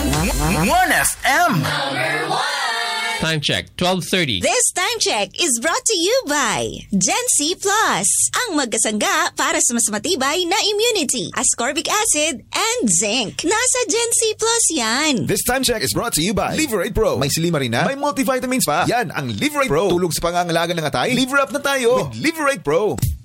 1FM. Time check, 12:30. This time check is brought to you by Gen C Plus, ang magkasangga para sa mas matibay na immunity, ascorbic acid, and zinc. Nasa Gen C Plus yan. This time check is brought to you by Liverate Pro. May silimarin na, may multivitamins pa. Yan ang Liverate Pro. Tulog sa pangangalaga ng atay. Liver up na tayo with Liverate Pro.